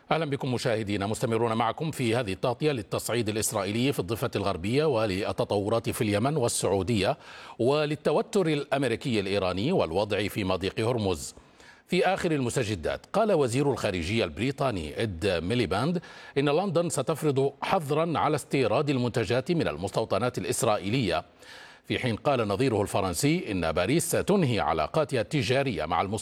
أهلا بكم مشاهدينا، مستمرون معكم في هذه التغطية للتصعيد الإسرائيلي في الضفة الغربية وللتطورات في اليمن والسعودية وللتوتر الأمريكي الإيراني والوضع في مضيق هرمز. في آخر المستجدات قال وزير الخارجية البريطاني إد ميليباند إن لندن ستفرض حظرا على استيراد المنتجات من المستوطنات الإسرائيلية، في حين قال نظيره الفرنسي إن باريس ستنهي علاقاتها التجارية مع